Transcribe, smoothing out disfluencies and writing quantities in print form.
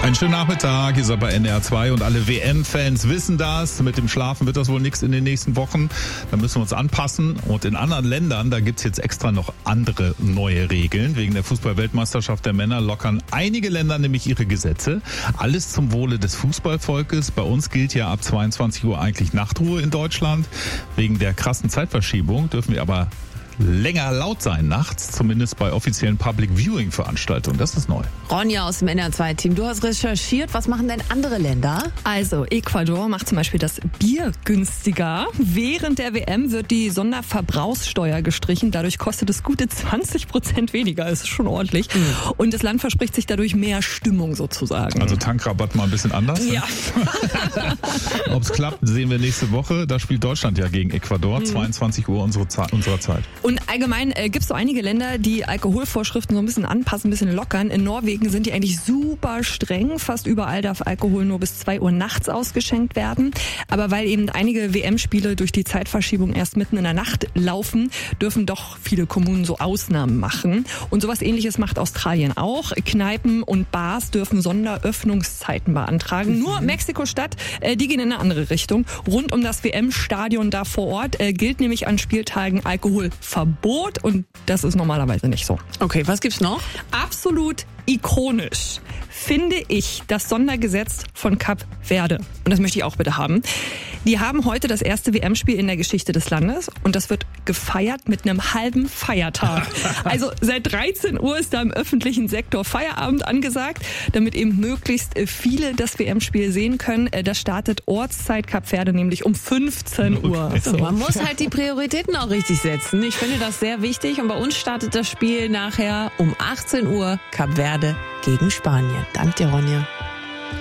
Einen schönen Nachmittag, ihr seid bei NDR 2 und alle WM-Fans wissen das. Mit dem Schlafen wird das wohl nichts in den nächsten Wochen. Da müssen wir uns anpassen. Und in anderen Ländern, da gibt's jetzt extra noch andere neue Regeln. Wegen der Fußball-Weltmeisterschaft der Männer lockern einige Länder nämlich ihre Gesetze. Alles zum Wohle des Fußballvolkes. Bei uns gilt ja ab 22 Uhr eigentlich Nachtruhe in Deutschland. Wegen der krassen Zeitverschiebung dürfen wir aber länger laut sein nachts, zumindest bei offiziellen Public-Viewing-Veranstaltungen. Das ist neu. Ronja aus dem NDR2-Team, du hast recherchiert. Was machen denn andere Länder? Also Ecuador macht zum Beispiel das Bier günstiger. Während der WM wird die Sonderverbrauchssteuer gestrichen. Dadurch kostet es gute 20% weniger. Das ist schon ordentlich. Und das Land verspricht sich dadurch mehr Stimmung sozusagen. Also Tankrabatt mal ein bisschen anders. Ja. Ob es klappt, sehen wir nächste Woche. Da spielt Deutschland ja gegen Ecuador. 22 Uhr unserer Zeit. Und allgemein gibt es so einige Länder, die Alkoholvorschriften so ein bisschen anpassen, ein bisschen lockern. In Norwegen sind die eigentlich super streng. Fast überall darf Alkohol nur bis 2 Uhr nachts ausgeschenkt werden. Aber weil eben einige WM-Spiele durch die Zeitverschiebung erst mitten in der Nacht laufen, dürfen doch viele Kommunen so Ausnahmen machen. Und sowas Ähnliches macht Australien auch. Kneipen und Bars dürfen Sonderöffnungszeiten beantragen. Nur Mexiko-Stadt, die gehen in eine andere Richtung. Rund um das WM-Stadion da vor Ort gilt nämlich an Spieltagen Alkoholverbot und das ist normalerweise nicht so. Okay, was gibt's noch? Absolut ikonisch finde ich das Sondergesetz von Kap Verde. Und das möchte ich auch bitte haben. Die haben heute das erste WM-Spiel in der Geschichte des Landes und das wird gefeiert mit einem halben Feiertag. Also seit 13 Uhr ist da im öffentlichen Sektor Feierabend angesagt, damit eben möglichst viele das WM-Spiel sehen können. Das startet Ortszeit Kap Verde nämlich um 15 Uhr. Okay. So, man muss halt die Prioritäten auch richtig setzen. Ich finde das sehr wichtig und bei uns startet das Spiel nachher um 18 Uhr Kap Verde gegen Spanien. Danke dir, Ronja.